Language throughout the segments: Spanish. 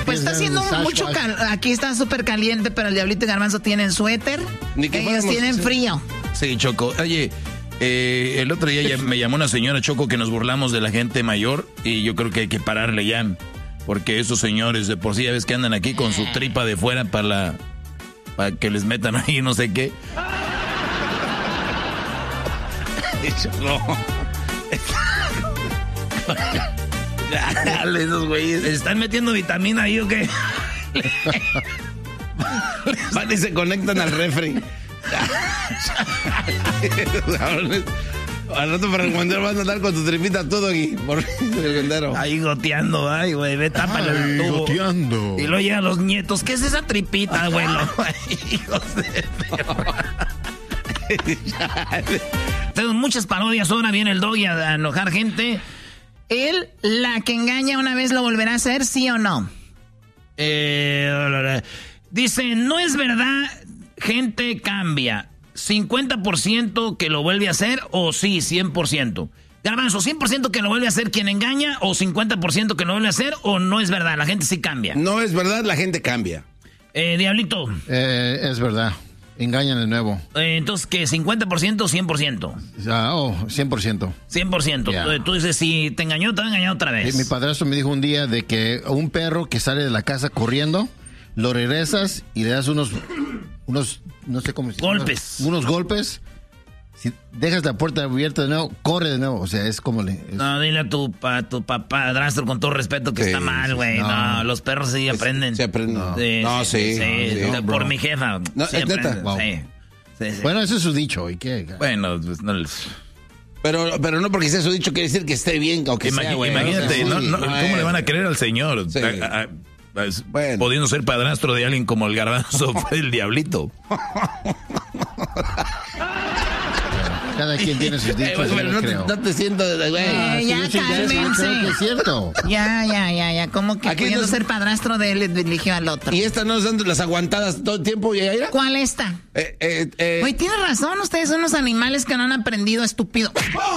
Pues está haciendo mucho aquí está súper caliente, pero el Diablito y Garbanzo tienen suéter. Ellos tienen frío. Sí, Choco. Oye, el otro día me llamó una señora, Choco, que nos burlamos de la gente mayor y yo creo que hay que pararle ya. Porque esos señores de por sí ya ves que andan aquí con su tripa de fuera para que les metan ahí no sé qué. Dale, esos güeyes. ¿Les están metiendo vitamina ahí o qué? Van y se conectan al refri. Al rato para el recomendero vas a andar con tu tripita todo aquí. Por el recomendero. Ahí goteando, ay, güey, ve, tápale el tubo. Goteando. Y luego llegan los nietos. ¿Qué es esa tripita, abuelo? Hijos de Tengo muchas parodias. Ahora viene el Doggy a enojar gente. Él, la que engaña una vez, ¿lo volverá a hacer, sí o no? Dice, no es verdad, gente cambia. 50% que lo vuelve a hacer o sí, 100%. Garbanzo, 100% que lo vuelve a hacer quien engaña o 50% que lo vuelve a hacer o no es verdad, la gente sí cambia. No es verdad, la gente cambia. Diablito. Es verdad. Engañan de nuevo. Entonces, ¿qué? ¿50% o 100%? 100%. 100%. Yeah. Tú dices, si te engañó, te va a engañar otra vez. Mi padrastro me dijo un día de que un perro que sale de la casa corriendo, lo regresas y le das unos no sé cómo se llama. Golpes. Unos golpes. Si dejas la puerta abierta de nuevo, corre de nuevo. O sea, es como No, dile a tu padrastro con todo respeto que está mal, güey. No, los perros sí aprenden. Se aprenden. Sí, por mi jefa. No, sí es aprenden. neta. Wow. Sí. Bueno, eso es su dicho. ¿Y qué? Bueno, pues no les... Pero no porque sea su dicho quiere decir que esté bien o que sea, güey. Imagínate, ¿cómo le van a creer al señor? Sí. Bueno. Pudiendo ser padrastro de alguien como el Garbanzo fue el Diablito. Cada quien tiene sus dichos. No te siento, güey. Ya, cálmense. Es cierto. Ya. ¿Cómo que pudiendo ser padrastro de él eligió al otro? Y esta no dando las aguantadas todo el tiempo, Yaira. ¿Cuál esta? Oye, tienes razón, ustedes son unos animales que no han aprendido, estúpido.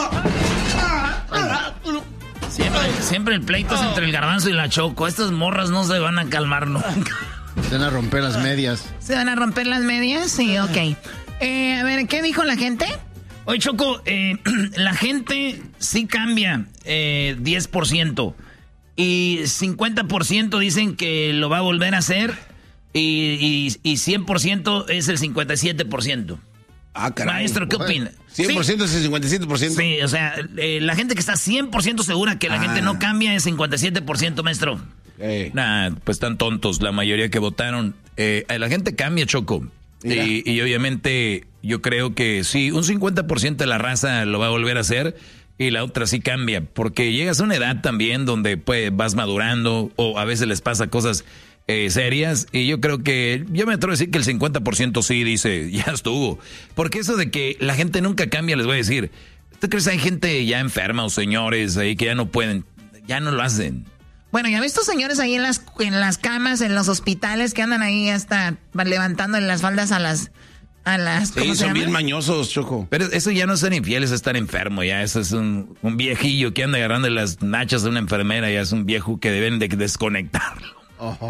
Siempre el pleito es entre el Garbanzo y la Choco. Estas morras no se van a calmar nunca. Se van a romper las medias. ¿Se van a romper las medias? Sí, ok. A ver, ¿qué dijo la gente? Oye, Choco, la gente sí cambia 10%. Y 50% dicen que lo va a volver a hacer. Y 100% es el 57%. Ah, caray. Maestro, ¿qué opina? 100% ¿Sí? es el 57%. Sí, o sea, la gente que está 100% segura que la gente no cambia es 57%, maestro. Nah, pues están tontos la mayoría que votaron. La gente cambia, Choco. Y obviamente yo creo que sí, un 50% de la raza lo va a volver a hacer y la otra sí cambia. Porque llegas a una edad también donde pues, vas madurando o a veces les pasa cosas serias, y yo creo que, yo me atrevo a decir que el 50% sí dice, ya estuvo. Porque eso de que la gente nunca cambia, les voy a decir, ¿tú crees que hay gente ya enferma o señores ahí que ya no pueden, ya no lo hacen? Bueno, ya ves estos señores ahí en las camas, en los hospitales, que andan ahí hasta levantando las faldas a las sí, son bien mañosos, Choco. Pero eso ya no es ser infiel, es estar enfermo, ya. Eso es un viejillo que anda agarrando las nachas de una enfermera, ya es un viejo que deben de desconectarlo.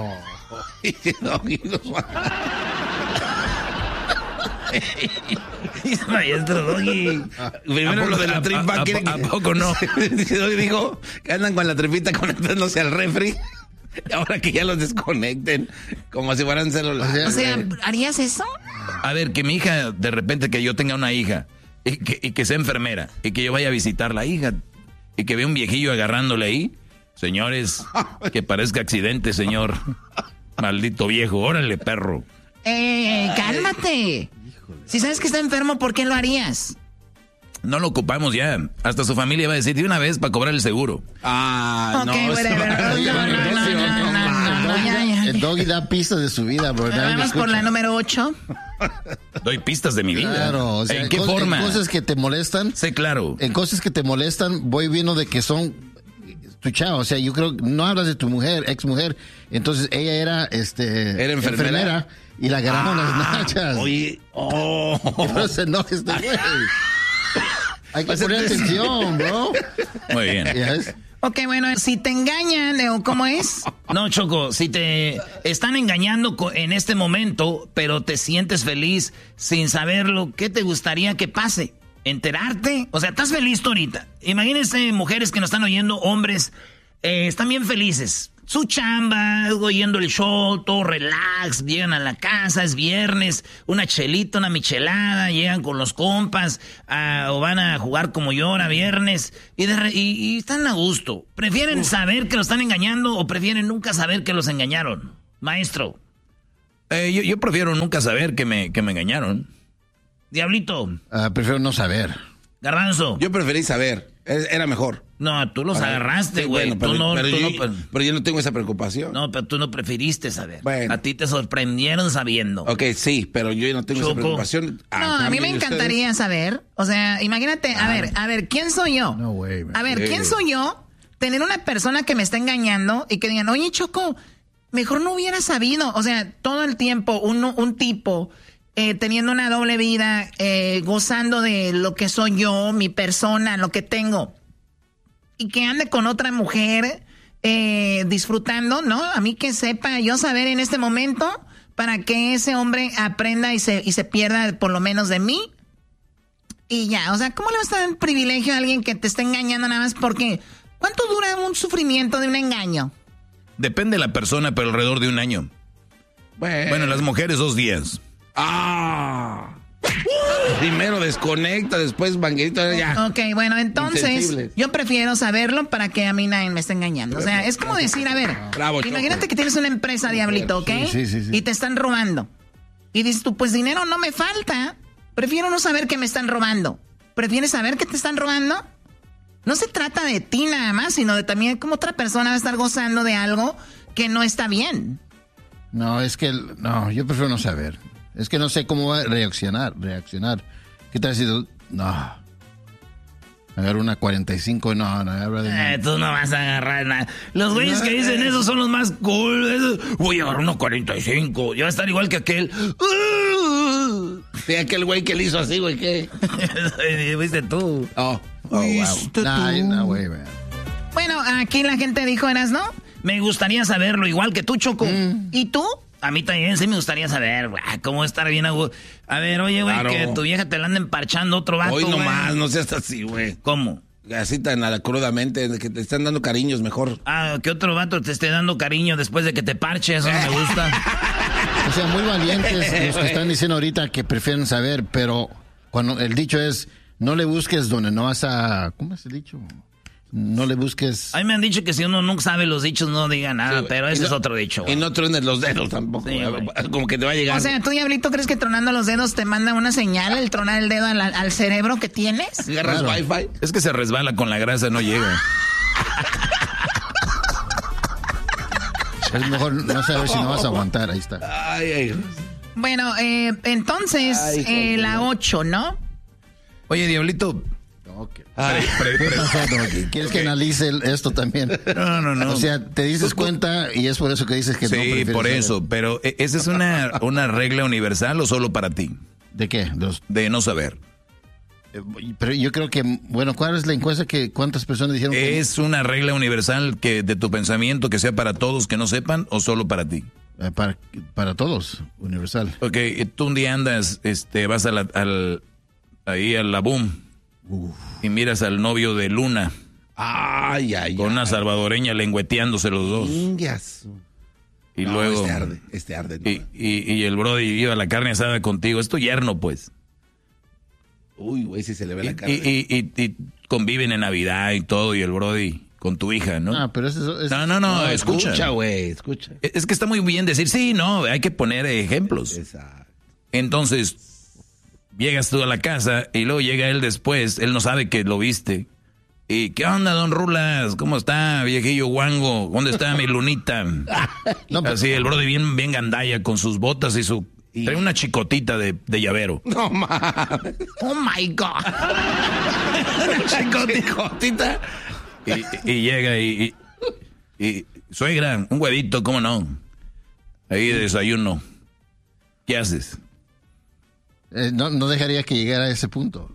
Maestro Doggy. Primero lo de la tripa. ¿A poco no? Dijo que andan con la tripita conectándose al refri. Ahora que ya los desconecten, como si fueran celulares. O sea, ¿harías eso? A ver, que mi hija, de repente que yo tenga una hija y que sea enfermera y que yo vaya a visitar la hija y que vea un viejillo agarrándole ahí. Señores, que parezca accidente, señor. Maldito viejo, órale, perro. Cálmate. Si sabes que está enfermo, ¿por qué lo harías? No lo ocupamos ya. Hasta su familia va a decir de una vez para cobrar el seguro. El Doggy da pistas de su vida, bro. Vamos por la número 8. Doy pistas de mi vida. Claro, o sea, ¿en qué forma? En cosas que te molestan. Sí, claro. En cosas que te molestan, voy viendo de que son tu chava. O sea, yo creo que no hablas de tu mujer, ex mujer. Entonces ella era enfermera y la agarraron las nachas. Oye, Pero se enoja este güey. Hay que poner atención, bro. Muy bien. Yes. Ok, bueno, si te engañan, ¿o cómo es? No, Choco, si te están engañando en este momento, pero te sientes feliz sin saberlo, ¿qué te gustaría que pase? ¿Enterarte? O sea, ¿estás feliz tú ahorita? Imagínense mujeres que nos están oyendo, hombres, están bien felices. Su chamba, oyendo el show, todo relax, llegan a la casa, es viernes, una chelita, una michelada, llegan con los compas, o van a jugar como yo ahora viernes, y están a gusto. ¿Prefieren saber que los están engañando o prefieren nunca saber que los engañaron? Maestro. Yo prefiero nunca saber que me engañaron. Diablito. Prefiero no saber. Garbanzo. Yo preferí saber, era mejor. No, tú los agarraste, güey. Bueno, pero yo no tengo esa preocupación. No, pero tú no preferiste saber. Bueno. A ti te sorprendieron sabiendo. Ok, sí, pero yo no tengo esa preocupación. No, a mí me encantaría saber. O sea, imagínate, a ver, ¿quién soy yo? No way, man. A ver, ¿quién soy yo? Tener una persona que me está engañando y que digan, oye, Choco, mejor no hubiera sabido. O sea, todo el tiempo un tipo teniendo una doble vida, gozando de lo que soy yo, mi persona, lo que tengo. Y que ande con otra mujer disfrutando, ¿no? A mí que sepa yo saber en este momento para que ese hombre aprenda y se pierda por lo menos de mí. Y ya, o sea, ¿cómo le vas a dar privilegio a alguien que te está engañando nada más porque... ¿Cuánto dura un sufrimiento de un engaño? Depende de la persona, pero alrededor de un año. Bueno, las mujeres 2 días. Primero desconecta, después manguerito, ya. Ok, bueno, entonces yo prefiero saberlo para que a mí nadie me esté engañando. O sea, es como decir, a ver, imagínate que tienes una empresa, Diablito, ¿ok? Sí. Y te están robando. Y dices tú, pues dinero no me falta. Prefiero no saber que me están robando. ¿Prefieres saber que te están robando? No se trata de ti nada más, sino de también cómo otra persona va a estar gozando de algo que no está bien. No, es que... No, yo prefiero no saber. Es que no sé cómo va a reaccionar. ¿Qué tal si... No. Agarro una 45, no. Tú no vas a agarrar nada. Los güeyes que dicen eso son los más cool. Voy a agarrar una 45. Ya va a estar igual que aquel. Sí, aquel güey que le hizo así, güey, ¿qué? ¿Viste tú? Oh, wow. No, güey, man. Bueno, aquí la gente dijo, ¿eras no? Me gustaría saberlo, igual que tú, Choco. ¿Y tú? A mí también sí me gustaría saber, cómo estar bien a gusto. A ver, oye, güey, claro, que tu vieja te la anda emparchando otro vato, hoy nomás, no seas así, güey. ¿Cómo? Así tan crudamente, que te están dando cariños mejor. Que otro vato te esté dando cariño después de que te parche, eso no me gusta. O sea, muy valientes los que están diciendo ahorita que prefieren saber, pero cuando el dicho es, no le busques donde no vas a... ¿Cómo es el dicho? No le busques... A mí me han dicho que si uno nunca sabe los dichos no diga nada, sí, pero ese es otro dicho. Y no trones los dedos tampoco, sí, como que te va a llegar. O sea, ¿tú, Diablito, crees que tronando los dedos te manda una señal, el tronar el dedo al cerebro que tienes? ¿Agarras Wi-Fi? Es que se resbala con la grasa, no llega. Es mejor no saber si no vas a aguantar, ahí está. Ay. Bueno, entonces, la 8, ¿no? Oye, Diablito... Okay. ¿Quieres que analice esto también? No. O sea, te dices cuenta y es por eso que dices que sí, no prefieres por eso. saber. Pero ¿esa es una regla universal o solo para ti? ¿De qué? De no saber. Pero yo creo que, bueno, ¿cuál es la encuesta que cuántas personas dijeron que es una regla universal que de tu pensamiento que sea para todos que no sepan o solo para ti? Para todos, universal. Ok, tú un día andas, vas ahí a la boom. Y miras al novio de Luna. Con una salvadoreña lengüeteándose los dos. Y luego. Este arde. Y el brody iba a la carne asada contigo. Es tu yerno, pues. Uy, güey, si se le ve la cara. Y conviven en Navidad y todo. Y el brody con tu hija, ¿no? Pero eso es... No, escucha, güey, escucha. Es que está muy bien decir, sí, no, hay que poner ejemplos. Exacto. Entonces, llegas tú a la casa y luego llega él después, él no sabe que lo viste. ¿Y qué onda, don Rulas? ¿Cómo está, viejillo guango? ¿Dónde está mi Lunita? Así, el brody bien gandalla con sus botas y su... Trae una chicotita de llavero. No mames. Oh my God. Una chicotita. Y llega y suegra, un huevito, ¿cómo no? Ahí de desayuno. ¿Qué haces? No dejaría que llegara a ese punto.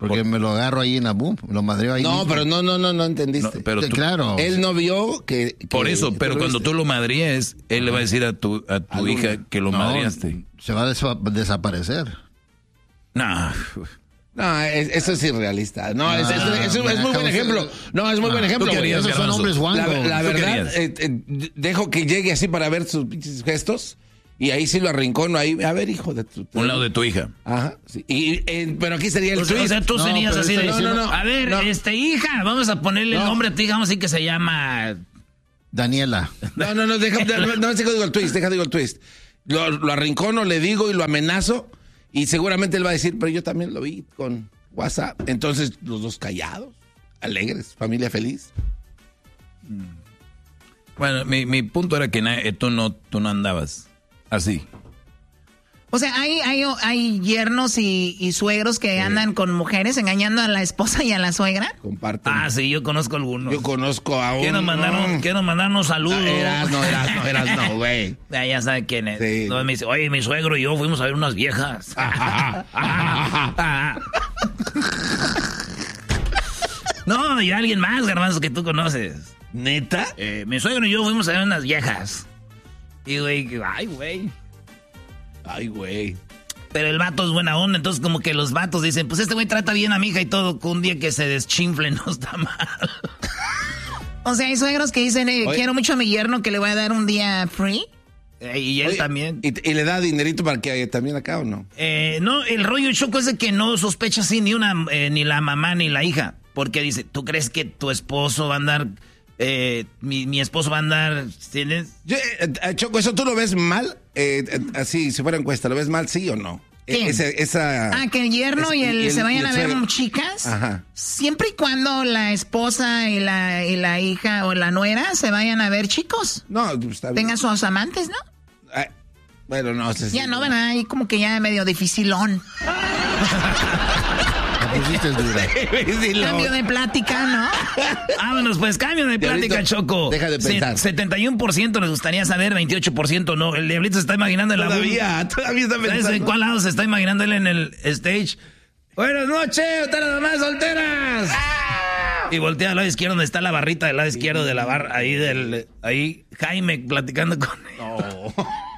Porque me lo agarro ahí en la boom, lo madreo ahí. No, pero no entendiste. No, pero claro. Él no vio que por eso, pero cuando tú lo madríes, él le va a decir a tu hija que lo madriaste. Se va a desaparecer. No, eso es irrealista. No, es muy buen ejemplo. No, es muy buen ejemplo. Esos son hombres guangos. La verdad, dejo que llegue así para ver sus pinches gestos. Y ahí sí lo arrincono ahí. A ver, hijo de tu... Un lado de tu hija. Ajá. Sí. Pero aquí sería el twist. O sea, tú serías así de... No. A ver, hija, vamos a ponerle el nombre a tu hija. Vamos a decir que se llama... Daniela. No, digo el twist. Lo arrincono, le digo y lo amenazo. Y seguramente él va a decir, pero yo también lo vi con WhatsApp. Entonces, los dos callados, alegres, familia feliz. Bueno, mi punto era que tú no andabas así. O sea, hay yernos y suegros que andan con mujeres engañando a la esposa y a la suegra. Comparten. Ah, sí, yo conozco algunos. Yo conozco a uno. Quiero mandarnos saludos. Eras no, güey. Ya sabe quién es. Sí. No, me dice, oye, mi suegro y yo fuimos a ver unas viejas. No, y alguien más, Garbanzo, que tú conoces. ¿Neta? Mi suegro y yo fuimos a ver unas viejas. Y güey, Ay, güey. Pero el vato es buena onda, entonces como que los vatos dicen, pues este güey trata bien a mi hija y todo, con un día que se deschinfle no está mal. O sea, hay suegros que dicen, quiero mucho a mi yerno que le voy a dar un día free. Y él también. ¿Y le da dinerito para que también acá o no? No, el rollo choco es de que no sospecha así ni la mamá ni la hija. Porque dice, ¿tú crees que tu esposo va a andar... mi esposo va a andar, ¿tienes? Choco, ¿eso tú lo ves mal? Así, si fuera encuesta, ¿lo ves mal, sí o no? Que el yerno se vayan a ver chicas. Ajá. Siempre y cuando la esposa y la hija o la nuera se vayan a ver chicos. No, está bien. Tengan sus amantes, ¿no? Bueno, no sé. Ya no, ¿verdad? Ahí como que ya medio dificilón. Cambio de plática, ¿no? Vámonos, pues, cambio de plática, Choco. Deja de pensar. 71% les gustaría saber, 28% no. El diablito se está imaginando en la... Todavía está pensando. ¿Sabes en cuál lado se está imaginando él en el stage? Buenas noches, ustedes nada más solteras. Y voltea al lado izquierdo donde está la barrita del lado izquierdo de la barra. Ahí Jaime platicando con él. No.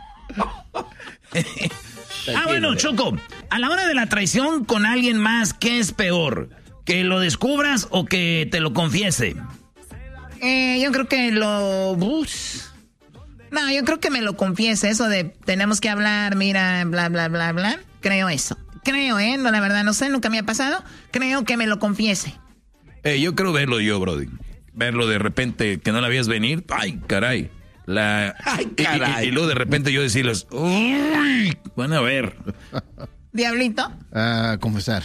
Bueno, Choco, a la hora de la traición con alguien más, ¿qué es peor? ¿Que lo descubras o que te lo confiese? Yo creo que yo creo que me lo confiese. Eso de tenemos que hablar, mira, bla, bla, bla, bla. Creo eso. No, la verdad, no sé, nunca me ha pasado. Creo que me lo confiese. Yo creo verlo Brody. Verlo de repente que no la veías venir. Ay, caray. Y luego de repente yo decirles, uy, van a ver. Diablito. Confesar.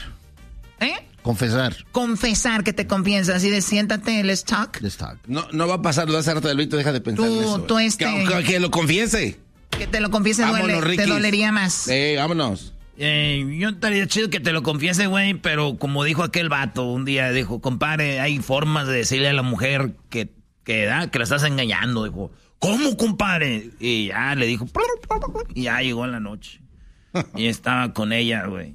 Confesar que te confiesas, así de siéntate, let's talk. No va a pasar, lo hace rato, Diablito, deja de pensar en eso. Que lo confiese. Que te lo confiese, te dolería más. Vámonos. Yo estaría chido que te lo confiese, güey, pero como dijo aquel vato un día, dijo, compadre, hay formas de decirle a la mujer que la estás engañando, dijo. ¿Cómo, compadre? Y ya le dijo, y ya llegó en la noche. Y estaba con ella, güey.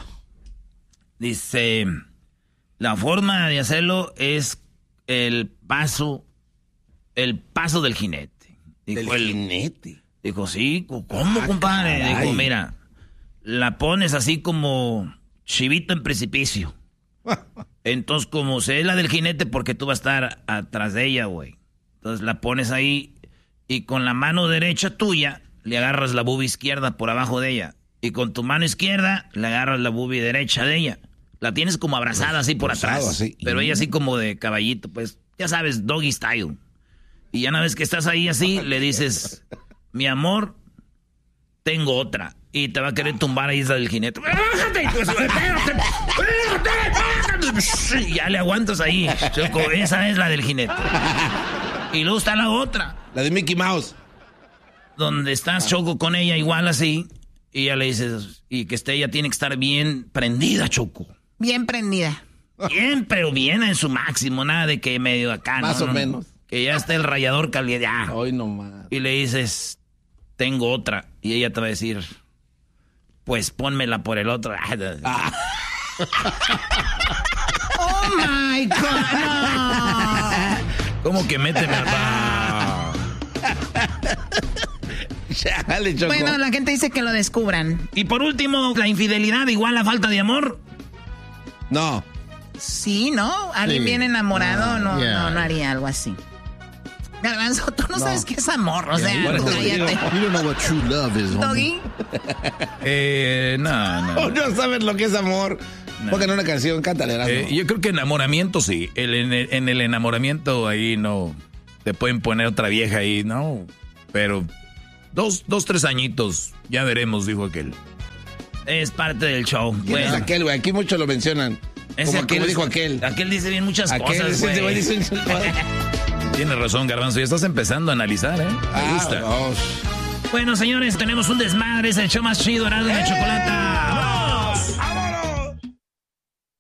Dice, la forma de hacerlo es el paso del jinete. Dijo, ¿Del jinete? Dijo, sí, ¿cómo, compadre? Caray. Dijo, mira, la pones así como chivito en precipicio. Entonces, como se es la del jinete, porque tú vas a estar atrás de ella, güey. Entonces la pones ahí y con la mano derecha tuya le agarras la boobie izquierda por abajo de ella. Y con tu mano izquierda le agarras la boobie derecha de ella. La tienes como abrazada así por atrás. Así. Pero ella así como de caballito, pues, ya sabes, doggy style. Y ya una vez que estás ahí así, le dices, mi amor, tengo otra. Y te va a querer tumbar ahí del jinete. ¡Bájate! Y ya le aguantas ahí, Choco. Esa es la del jinete. Y luego está la otra. La de Mickey Mouse. Donde estás, Choco, con ella igual así. Y ya le dices, y que ella tiene que estar bien prendida, Choco. Bien prendida. Bien, pero bien en su máximo. Nada de que medio acá, Más o menos. Que ya está el rallador caliente. Hoy nomás. Y le dices, tengo otra. Y ella te va a decir, pues pónmela por el otro. Oh my God, no. ¿Cómo que méteme al Chale, Choco. Bueno, la gente dice que lo descubran. Y por último, ¿la infidelidad igual a falta de amor? No. Sí, ¿no? Alguien bien enamorado no haría algo así. Garbanzo, tú no sabes qué es amor, o sea, cállate. You don't know what true love is, Doggy. No. No sabes lo que es amor. No. Porque en una canción, cántale. Yo creo que enamoramiento sí. En el enamoramiento ahí no. Te pueden poner otra vieja ahí, no. Pero 3 añitos, ya veremos, dijo aquel. Es parte del show. ¿Quién es aquel, güey? Aquí muchos lo mencionan. Como dijo aquel. Aquel dice bien muchas cosas, güey. Tienes razón, Garbanzo. Ya estás empezando a analizar, ¿eh? Me gusta. Vamos. Bueno, señores, tenemos un desmadre. Es el show más chido, Erasmo y la Chocolata.